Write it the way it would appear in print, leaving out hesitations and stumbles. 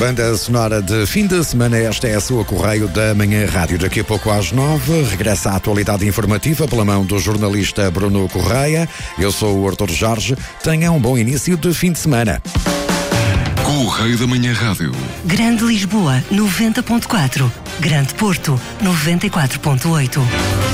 Banda sonora de fim de semana, esta é a sua Correio da Manhã Rádio. Daqui a pouco às 9, regressa a atualidade informativa pela mão do jornalista Bruno Correia. Eu sou o Artur Jorge. Tenha um bom início de fim de semana. Correio da Manhã Rádio. Grande Lisboa, 90.4. Grande Porto, 94.8.